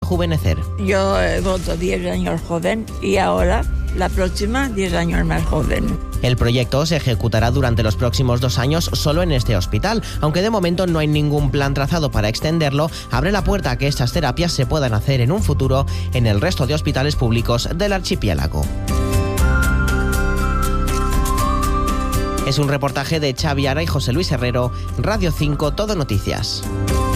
rejuvenecer. Yo voto 10 años joven y ahora la próxima 10 años más joven. El proyecto se ejecutará durante los próximos 2 años solo en este hospital. Aunque de momento no hay ningún plan trazado para extenderlo, abre la puerta a que estas terapias se puedan hacer en un futuro en el resto de hospitales públicos del archipiélago. Es un reportaje de Xavi Ara y José Luis Herrero, Radio 5 Todo Noticias.